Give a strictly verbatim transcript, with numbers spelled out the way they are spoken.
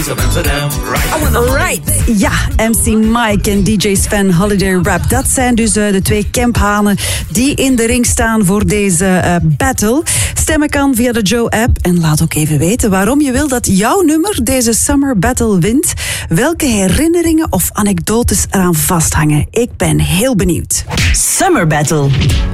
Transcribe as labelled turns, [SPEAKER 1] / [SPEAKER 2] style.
[SPEAKER 1] of Amsterdam. Right.
[SPEAKER 2] Alright, ja, M C Mike en D J Sven Holiday Rap. Dat zijn dus uh, de twee kemphanen die in de ring staan voor deze uh, battle. Stemmen kan via de Joe-app. En laat ook even weten waarom je wil dat jouw nummer deze Summer Battle wint. Welke herinneringen of anekdotes eraan vasthangen. Ik ben heel benieuwd.
[SPEAKER 3] Summer Battle.